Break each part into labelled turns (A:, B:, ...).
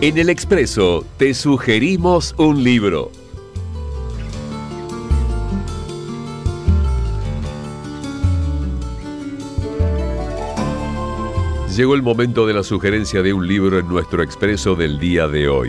A: En El Expreso te sugerimos un libro. Llegó el momento de la sugerencia de un libro en nuestro Expreso del día de hoy.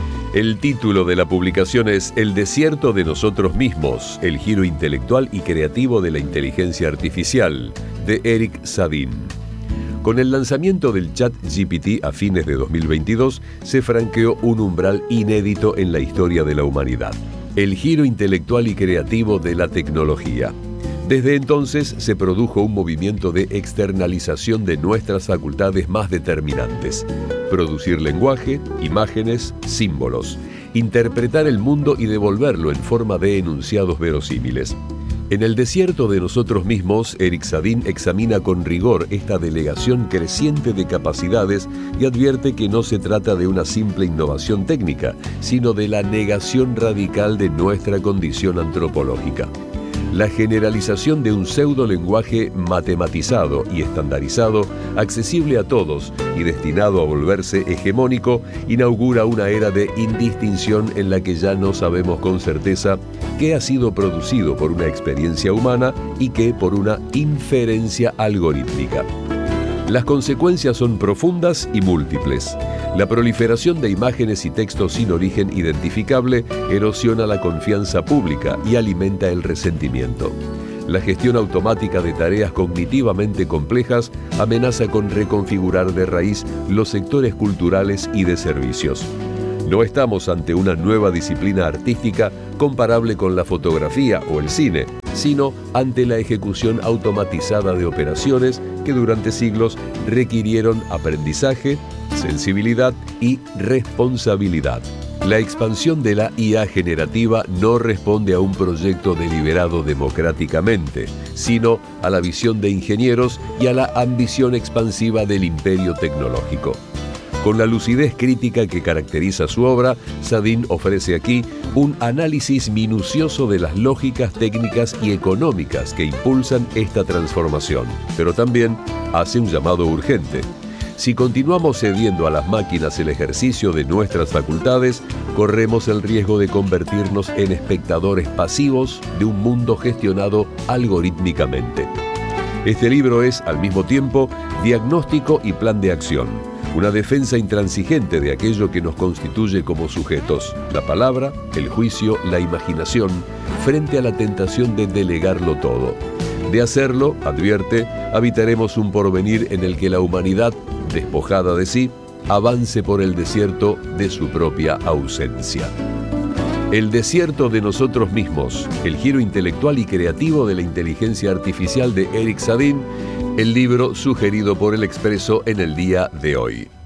A: El título de la publicación es El desierto de nosotros mismos, el giro intelectual y creativo de la inteligencia artificial, de Eric Sadin. Con el lanzamiento del ChatGPT a fines de 2022, se franqueó un umbral inédito en la historia de la humanidad: el giro intelectual y creativo de la tecnología. Desde entonces se produjo un movimiento de externalización de nuestras facultades más determinantes: producir lenguaje, imágenes, símbolos, interpretar el mundo y devolverlo en forma de enunciados verosímiles. En El desierto de nosotros mismos, Eric Sadin examina con rigor esta delegación creciente de capacidades y advierte que no se trata de una simple innovación técnica, sino de la negación radical de nuestra condición antropológica. La generalización de un pseudo-lenguaje matematizado y estandarizado, accesible a todos y destinado a volverse hegemónico, inaugura una era de indistinción en la que ya no sabemos con certeza qué ha sido producido por una experiencia humana y qué por una inferencia algorítmica. Las consecuencias son profundas y múltiples. La proliferación de imágenes y textos sin origen identificable erosiona la confianza pública y alimenta el resentimiento. La gestión automática de tareas cognitivamente complejas amenaza con reconfigurar de raíz los sectores culturales y de servicios. No estamos ante una nueva disciplina artística comparable con la fotografía o el cine, sino ante la ejecución automatizada de operaciones que durante siglos requirieron aprendizaje, sensibilidad y responsabilidad. La expansión de la IA generativa no responde a un proyecto deliberado democráticamente, sino a la visión de ingenieros y a la ambición expansiva del imperio tecnológico. Con la lucidez crítica que caracteriza su obra, Sadin ofrece aquí un análisis minucioso de las lógicas técnicas y económicas que impulsan esta transformación, pero también hace un llamado urgente. Si continuamos cediendo a las máquinas el ejercicio de nuestras facultades, corremos el riesgo de convertirnos en espectadores pasivos de un mundo gestionado algorítmicamente. Este libro es, al mismo tiempo, diagnóstico y plan de acción, una defensa intransigente de aquello que nos constituye como sujetos: la palabra, el juicio, la imaginación, frente a la tentación de delegarlo todo. De hacerlo, advierte, habitaremos un porvenir en el que la humanidad, despojada de sí, avance por el desierto de su propia ausencia. El desierto de nosotros mismos, el giro intelectual y creativo de la inteligencia artificial de Eric Sadin, el libro sugerido por El Expreso en el día de hoy.